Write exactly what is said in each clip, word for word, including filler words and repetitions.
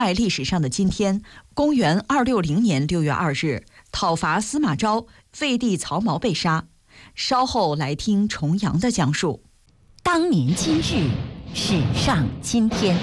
在历史上的今天，公元二六零年六月二日，讨伐司马昭，废帝曹髦被杀。稍后来听重阳的讲述。 当年今日，史上今天。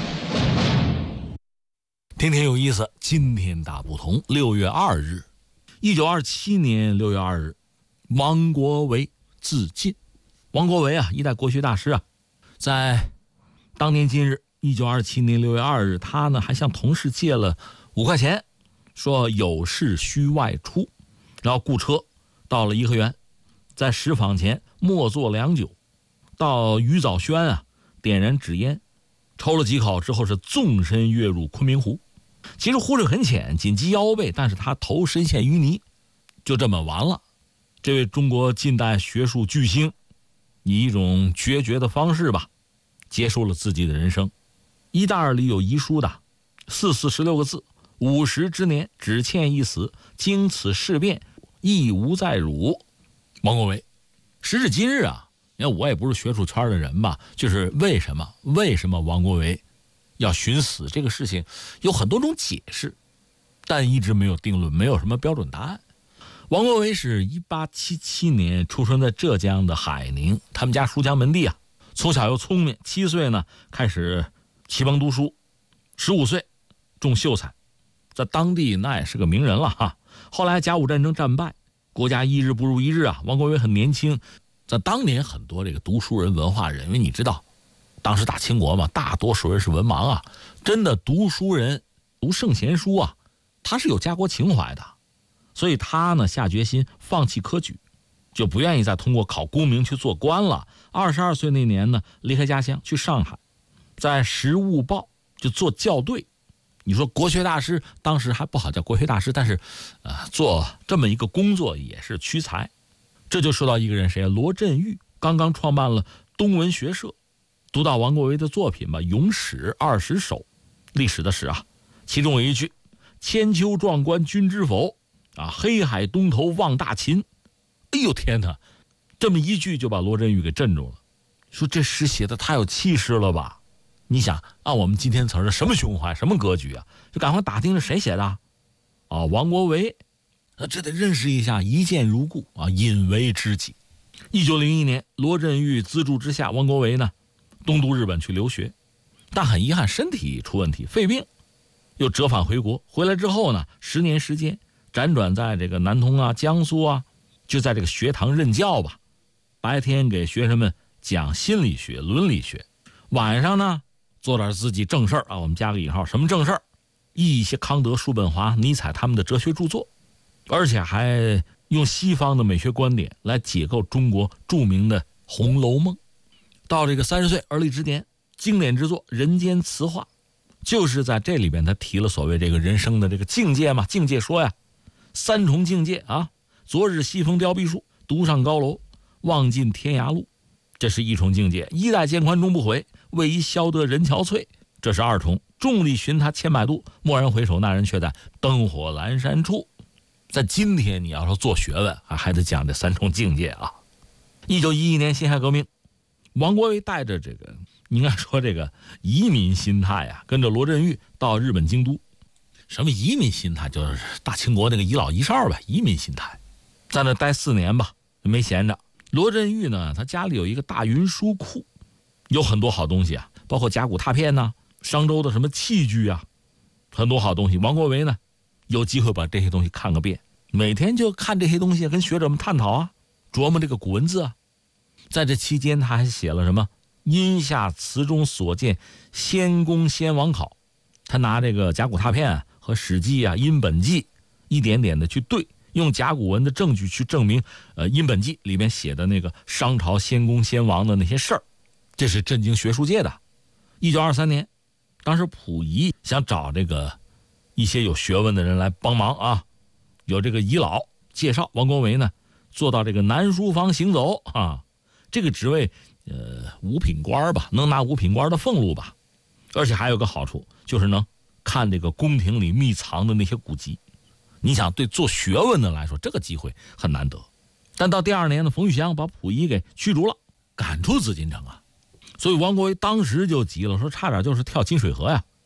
天天有意思，今天大不同。六月二日，一九二七年六月二日，王国维自尽。王国维啊，一代国学大师啊，在当年今日一九二七年六月二日，他呢还向同事借了五块钱，说有事需外出，然后雇车到了颐和园，在石舫前默坐良久，到余藻轩啊点燃纸烟，抽了几口之后是纵身跃入昆明湖。其实湖水很浅，仅及腰背，但是他头深陷淤泥，就这么完了。这位中国近代学术巨星以一种决绝的方式吧，结束了自己的人生。一袋里有遗书的，四四十六个字：五十之年，只欠一死，经此事变，亦无再辱。王国维。时至今日啊，因为我也不是学术圈的人吧，就是为什么为什么王国维要寻死这个事情，有很多种解释，但一直没有定论，没有什么标准答案。王国维是一八七七年出生在浙江的海宁，他们家书香门第啊，从小又聪明，七岁呢开始启蒙读书，十五岁中秀才，在当地那也是个名人了哈。后来甲午战争战败，国家一日不如一日啊，王国维很年轻，在当年很多这个读书人、文化人，因为你知道当时大清国嘛，大多数人是文盲啊，真的读书人读圣贤书啊，他是有家国情怀的，所以他呢下决心放弃科举，就不愿意再通过考功名去做官了。二十二岁那年呢，离开家乡去上海，在《时务报》就做校对。你说国学大师当时还不好叫国学大师，但是呃，做这么一个工作也是屈才。这就说到一个人，谁啊？罗振玉刚刚创办了东文学社。读到王国维的作品吧，《咏史二十首》，历史的史啊，其中有一句：“千秋壮观君知否？啊，黑海东头望大秦。”哎呦天哪！这么一句就把罗振玉给镇住了。说这诗写的太有气势了吧？你想按我们今天词儿，什么胸怀，什么格局啊？就赶快打听着谁写的啊？王国维，这得认识一下，一见如故啊，引为知己。一九零一年，罗振玉资助之下，王国维呢东渡日本去留学，但很遗憾身体出问题，肺病，又折返回国。回来之后呢，十年时间辗转在这个南通啊、江苏啊，就在这个学堂任教吧。白天给学生们讲心理学、伦理学，晚上呢做点自己正事儿啊，我们加个引号，什么正事儿？译一些康德、叔本华、尼采他们的哲学著作，而且还用西方的美学观点来解构中国著名的《红楼梦》。到这个三十岁而立之年，经典之作《人间词话》，就是在这里边他提了所谓这个人生的这个境界嘛，境界说呀，三重境界啊，昨日西风凋碧树，独上高楼，望尽天涯路，这是一重境界；衣带渐宽终不悔，为伊消得人憔悴，这是二重；众里寻他千百度，蓦然回首，那人却在灯火阑珊处。在今天你要说做学问啊，还得讲这三重境界啊。一九一一年辛亥革命，王国维带着这个应该说这个移民心态啊，跟着罗振玉到日本京都。什么移民心态？就是大清国那个遗老遗少呗，移民心态。在那待四年吧，没闲着。罗振玉呢，他家里有一个大云书库，有很多好东西啊，包括甲骨拓片呐、啊、商周的什么器具啊，很多好东西。王国维呢，有机会把这些东西看个遍，每天就看这些东西，跟学者们探讨啊，琢磨这个古文字啊。在这期间，他还写了什么《阴下词中所见先公先王考》，他拿这个甲骨拓片、啊、和《史记》啊、《殷本纪》一点点的去对，用甲骨文的证据去证明，呃，《殷本纪》里面写的那个商朝先公先王的那些事儿，这是震惊学术界的。一九二三年，当时溥仪想找这个一些有学问的人来帮忙啊，有这个遗老介绍王国维呢，做到这个南书房行走啊。这个职位，呃，五品官吧，能拿五品官的俸禄吧，而且还有个好处，就是能看这个宫廷里秘藏的那些古籍。你想，对做学问的来说，这个机会很难得。但到第二年呢，冯玉祥把溥仪给驱逐了，赶出紫禁城啊。所以王国维当时就急了，说差点就是跳金水河呀，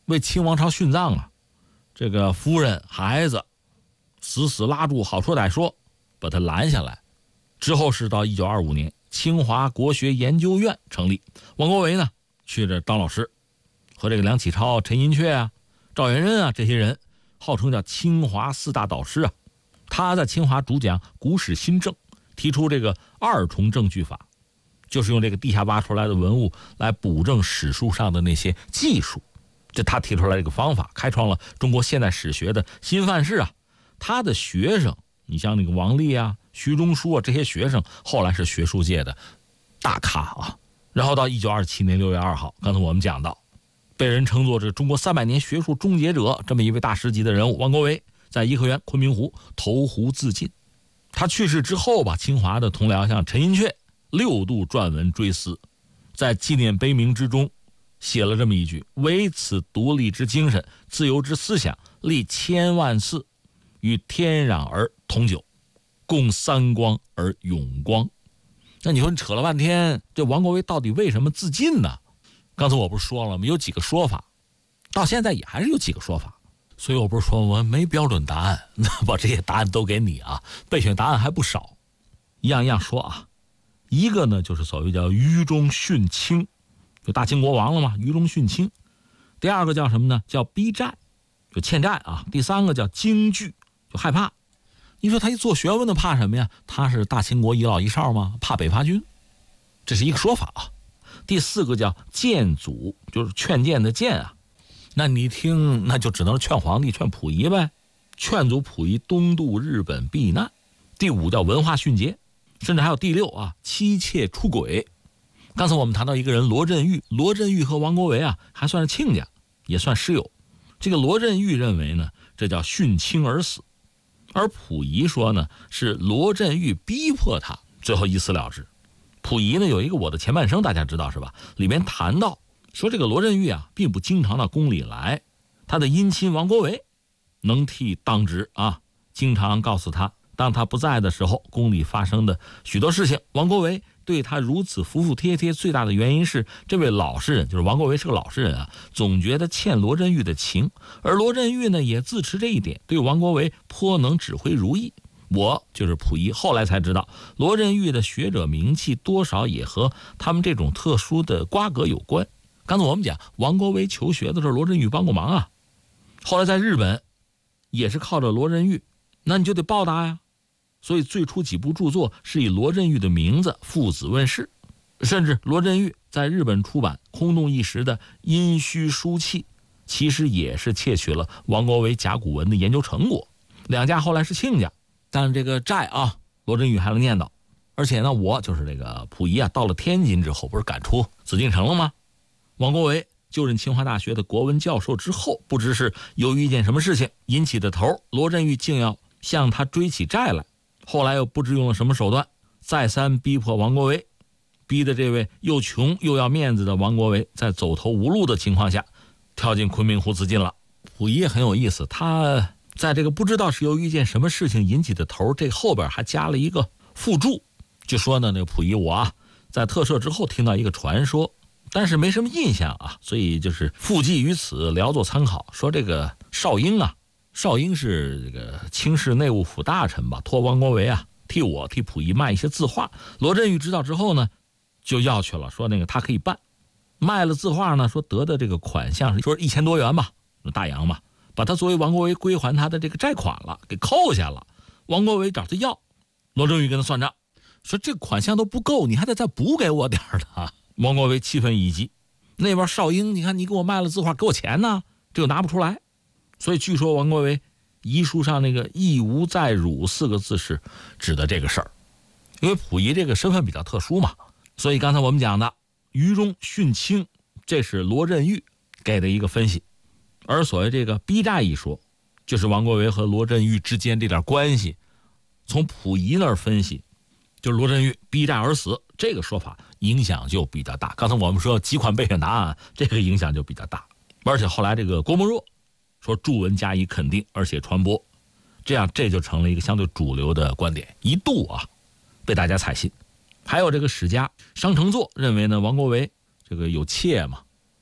为清王朝殉葬啊，这个夫人孩子死死拉住，好说歹说把他拦下来。之后是到一九二五年，清华国学研究院成立，王国维呢去这当老师，和这个梁启超、陈寅恪啊、赵元任啊这些人号称叫清华四大导师啊。他在清华主讲古史新政，提出这个二重证据法，就是用这个地下挖出来的文物来补正史书上的那些技术。这他提出来这个方法，开创了中国现代史学的新范式啊。他的学生，你像那个王立啊、徐中书啊，这些学生后来是学术界的大咖啊。然后到一九二七年六月二号，刚才我们讲到，被人称作这中国三百年学术终结者这么一位大师级的人物王国维，在颐和园昆明湖投湖自尽。他去世之后吧，清华的同僚像陈寅恪六度撰文追思，在纪念碑铭之中写了这么一句：唯此独立之精神，自由之思想，历千万次，与天壤而同久，共三光而永光。那你说你扯了半天，这王国维到底为什么自尽呢？刚才我不是说了吗？有几个说法，到现在也还是有几个说法。所以我不是说我没标准答案，那把这些答案都给你啊，备选答案还不少，一样一样说啊。一个呢就是所谓叫愚忠殉清，就大清国亡了嘛，愚忠殉清。第二个叫什么呢？叫逼债，就欠债啊。第三个叫惊惧，就害怕。你说他一做学问的怕什么呀？他是大清国一老一少吗？怕北伐军，这是一个说法啊。第四个叫谏阻，就是劝谏的谏啊。那你听，那就只能劝皇帝、劝溥仪呗，劝阻溥仪东渡日本避难。第五叫文化训诫，甚至还有第六啊，妻妾出轨。刚才我们谈到一个人罗振玉，罗振玉和王国维啊还算是亲家，也算师友。这个罗振玉认为呢，这叫殉清而死，而溥仪说呢，是罗振玉逼迫他，最后一死了之。溥仪呢有一个我的前半生，大家知道是吧？里面谈到说这个罗振玉啊，并不经常到宫里来，他的姻亲王国维能替当值啊，经常告诉他，当他不在的时候，宫里发生的许多事情，王国维对他如此服服帖帖，最大的原因是这位老实人，就是王国维是个老实人啊，总觉得欠罗振玉的情，而罗振玉呢也自持这一点，对王国维颇能指挥如意。我就是溥仪后来才知道，罗振玉的学者名气多少也和他们这种特殊的瓜葛有关。刚才我们讲王国维求学的时候，罗振玉帮过忙啊，后来在日本也是靠着罗振玉，那你就得报答呀。所以最初几部著作是以罗振玉的名字父子问世，甚至罗振玉在日本出版轰动一时的《殷墟书契》，其实也是窃取了王国维甲骨文的研究成果。两家后来是亲家，但是这个债啊，罗振玉还能念叨。而且呢，我就是这个溥仪啊，到了天津之后，不是赶出紫禁城了吗？王国维就任清华大学的国文教授之后，不知是由于一件什么事情引起的头，罗振玉竟要向他追起债来。后来又不知用了什么手段，再三逼迫王国维，逼得这位又穷又要面子的王国维在走投无路的情况下跳进昆明湖自尽了。溥仪也很有意思，他在这个不知道是由于一件什么事情引起的头，这后边还加了一个附注，就说呢，那个溥仪我啊在特赦之后听到一个传说，但是没什么印象啊，所以就是附记于此，聊作参考。说这个邵英啊，邵英是这个清室内务府大臣吧，托王国维啊替我替溥仪卖一些字画。罗振玉知道之后呢，就要去了，说那个他可以办，卖了字画呢，说得的这个款项是说一千多元吧，大洋嘛，把他作为王国维归还他的这个债款了，给扣下了。王国维找他要，罗振玉跟他算账，说这款项都不够，你还得再补给我点的。王国维气愤已极，那边邵英，你看你给我卖了字画，给我钱呢，这又拿不出来。所以据说王国维遗书上那个义无再辱四个字是指的这个事儿。因为溥仪这个身份比较特殊嘛，所以刚才我们讲的愚忠殉清，这是罗振玉给的一个分析。而所谓这个逼债一说，就是王国维和罗振玉之间这点关系，从溥仪那儿分析，就是罗振玉逼债而死，这个说法影响就比较大。刚才我们说几款备选答案，这个影响就比较大。而且后来这个郭沫若说著文加以肯定，而且传播，这样这就成了一个相对主流的观点，一度啊被大家采信。还有这个史家商承祚认为呢，王国维这个有妾嘛，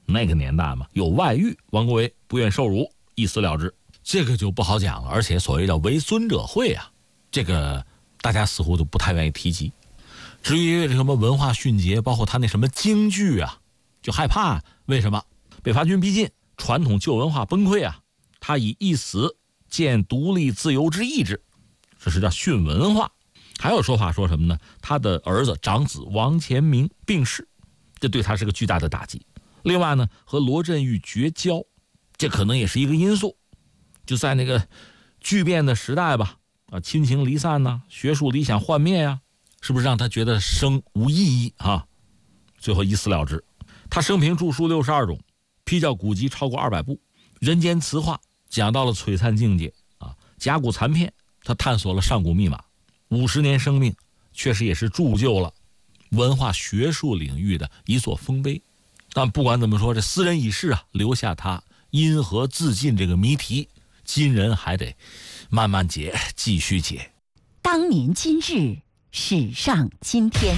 那个年代嘛，有外遇，王国维不愿受辱，一死了之。这个就不好讲了，而且所谓叫为孙者讳啊，这个大家似乎都不太愿意提及。至于什么文化训诫，包括他那什么京剧啊，就害怕。为什么？北伐军逼近，传统旧文化崩溃啊，他以一死见独立自由之意志，这是叫训文化。还有说法说什么呢？他的儿子长子王乾明病逝，这对他是个巨大的打击。另外呢，和罗振玉绝交，这可能也是一个因素。就在那个巨变的时代吧，啊，亲情离散呐，学术理想幻灭呀、啊，是不是让他觉得生无意义啊？最后一死了之。他生平著书六十二种，批教古籍超过二百部，人间词话讲到了璀璨境界啊，甲骨残片他探索了上古密码。五十年生命，确实也是铸就了文化学术领域的一座丰碑。但不管怎么说，这斯人已逝啊，留下他因何自尽这个谜题，今人还得慢慢解，继续解。 当年今日，史上今天。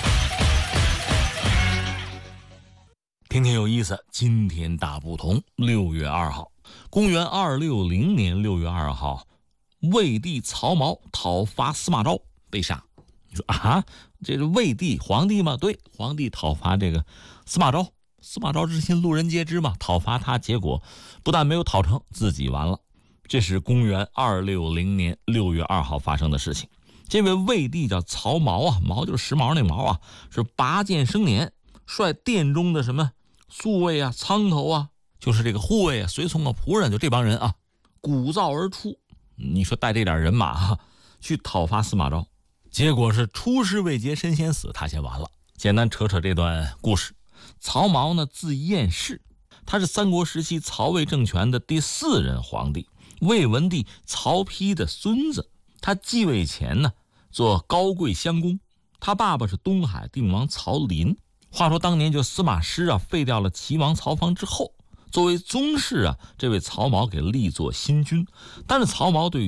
天天有意思，今天大不同。六月二号，公元二六零年六月二号，魏帝曹髦讨伐司马昭被杀。你说啊，这是魏帝皇帝吗？对，皇帝讨伐这个司马昭。司马昭之心路人皆知嘛，讨伐他，结果不但没有讨成，自己完了。这是公元二六零年六月二号发生的事情。这位魏帝叫曹髦啊，毛就是时髦那毛啊，是拔剑生年，率殿中的什么宿卫啊、仓头啊，就是这个护卫啊、随从啊、仆人，就这帮人啊，鼓噪而出。你说带这点人马啊，去讨伐司马昭，结果是出师未捷身先死，他先完了。简单扯扯这段故事。曹髦呢，字彦士，他是三国时期曹魏政权的第四任皇帝，魏文帝曹丕的孙子。他继位前呢，做高贵襄公，他爸爸是东海定王曹林。话说当年就司马师啊废掉了齐王曹芳之后，作为宗室啊，这位曹髦给立作新君。但是曹髦对于